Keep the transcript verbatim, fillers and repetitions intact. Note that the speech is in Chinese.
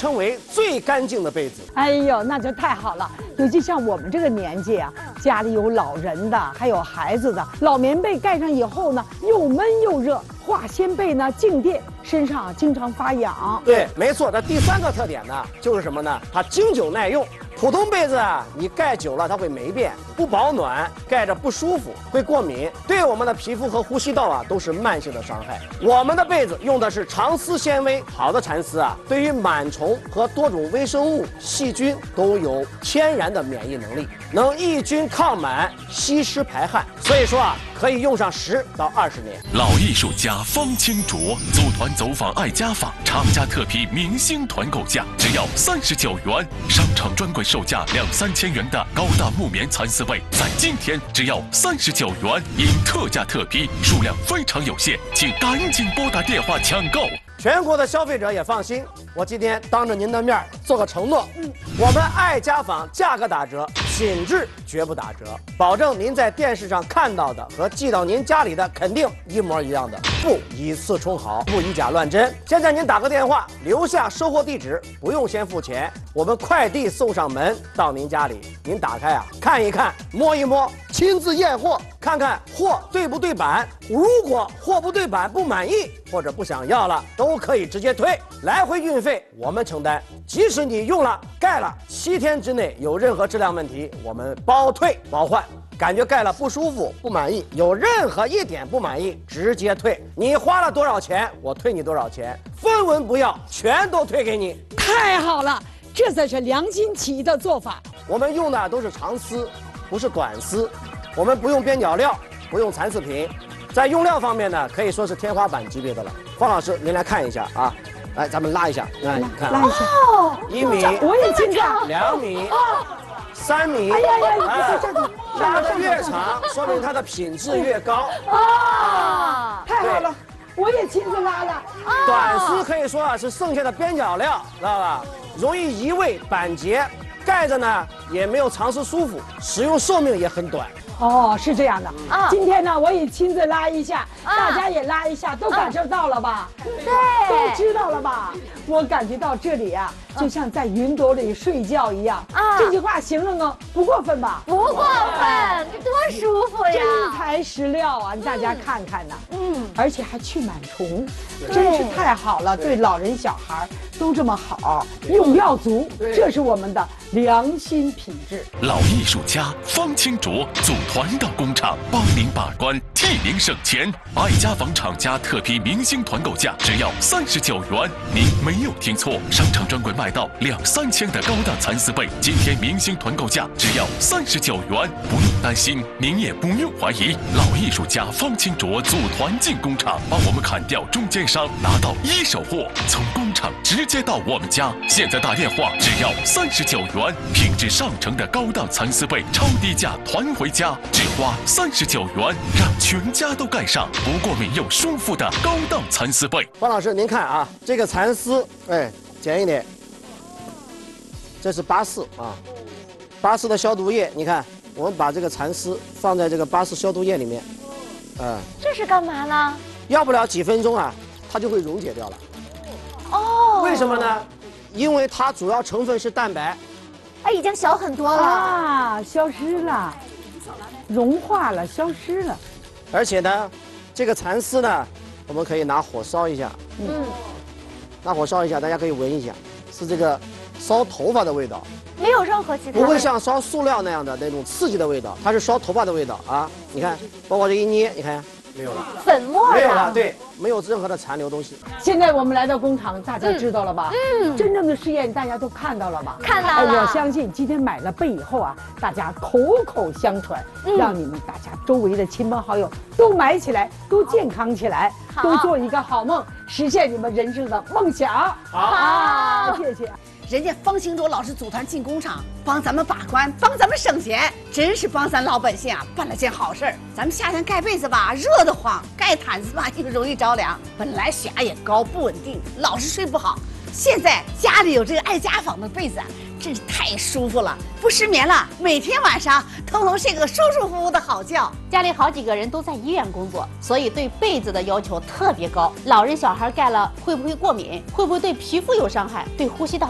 称为最干净的被子。 哎呦，那就太好了！尤其像我们这个年纪啊，家里有老人的，还有孩子的，老棉被盖上以后呢，又闷又热，化纤被呢静电，身上啊经常发痒。 对，没错。那第三个特点呢，就是什么呢？它经久耐用。普通被子啊，你盖久了它会霉变，不保暖，盖着不舒服，会过敏，对我们的皮肤和呼吸道啊都是慢性的伤害。我们的被子用的是长丝纤维，好的蚕丝啊，对于螨虫和多种微生物、细菌都有天然的免疫能力，能抑菌抗螨、吸湿排汗，所以说啊，可以用上十到二十年。 老艺术家方清卓组团走访爱家纺，厂家特批明星团购价只要三十九元，商场专柜售价两三千元的高档木棉蚕丝被，在今天只要三十九元，因特价特批，数量非常有限，请赶紧拨打电话抢购。 全国的消费者也放心，我今天当着您的面做个承诺，嗯，我们爱家纺价格打折，品质绝不打折，保证您在电视上看到的和寄到您家里的肯定一模一样的，不以次充好，不以假乱真。现在您打个电话，留下收货地址，不用先付钱，我们快递送上门到您家里，您打开啊，看一看，摸一摸，亲自验货，看看货对不对版。如果货不对版不满意或者不想要了，都可以直接退，来回运费我们承担。即使你用了盖了七天之内有任何质量问题，我们包退包换。感觉盖了不舒服不满意，有任何一点不满意直接退，你花了多少钱我退你多少钱，分文不要，全都退给你。 太好了，这才是良心起义的做法。 我们用的都是长丝，不是短丝，我们不用边角料，不用蚕丝品，在用料方面呢，可以说是天花板级别的了。方老师，您来看一下啊，来，咱们拉一下，来，你看， 拉一下， 哦，一米， 我也经常， 两米，三米， 哎呀呀，哎， 拉的越长，说明它的品质越高。 啊，太好了，我也亲自拉了。 短丝可以说啊是剩下的边角料，知道吧？容易移位板结，盖着呢也没有长丝舒服，使用寿命也很短。 哦，是这样的啊。 今天呢，我也亲自拉一下，大家也拉一下，都感受到了吧？ 对， 都知道了吧？我感觉到这里啊，就像在云朵里睡觉一样。 啊， 这句话形容呢不过分吧？ 不过分，多舒服呀！ 真材实料啊，大家看看呐。 嗯， 而且还去螨虫，真是太好了，对老人小孩都这么好，用料足，这是我们的良心品质。 老艺术家方清卓组团到工厂，帮您把关，替您省钱。爱家纺厂家特批明星团购价只要三十九元，您没有听错，商场专柜卖到两三千的高档蚕丝被，今天明星团购价只要三十九元，不用担心，您也不用怀疑，老艺术家方清卓组团进工厂，帮我们砍掉中间商，拿到一手货，从工厂直接到我们家。现在打电话只要三十九元，品质上乘的高档蚕丝被，超低价团回家，只花三十九元，让全家都盖上不过敏又舒服的高档蚕丝被。 方老师，您看啊，这个蚕丝，哎，剪一点，这是八四啊，八四的消毒液，你看，我们把这个蚕丝放在这个八四消毒液里面，啊、 这是干嘛呢？ 要不了几分钟啊，它就会溶解掉了。 哦， 为什么呢？因为它主要成分是蛋白。 哎，已经小很多了啊，消失了，融化了，消失了。 而且呢，这个蚕丝呢，我们可以拿火烧一下， 嗯， 拿火烧一下，大家可以闻一下，是这个烧头发的味道， 没有任何其他， 不会像烧塑料那样的那种刺激的味道，它是烧头发的味道啊！你看，包括这一捏，你看没有了， 粉末没有了，对，没有任何的残留东西。 现在我们来到工厂，大家知道了吧？嗯，真正的试验大家都看到了吧？ 看到了。 我相信今天买了被以后啊，大家口口相传，嗯、让你们大家周围的亲朋好友都买起来，都健康起来，都做一个好梦，实现你们人生的梦想。 好， 谢谢。 人家方清卓老师组团进工厂，帮咱们把关，帮咱们省钱，真是帮咱老百姓啊办了件好事儿。咱们夏天盖被子吧，热得慌；盖毯子吧，又容易着凉。本来血压也高，不稳定，老是睡不好。现在家里有这个爱家纺的被子啊，真是太舒服了，不失眠了。每天晚上通通睡个舒舒服服的好觉。 家里好几个人都在医院工作，所以对被子的要求特别高。老人小孩盖了会不会过敏？会不会对皮肤有伤害？对呼吸道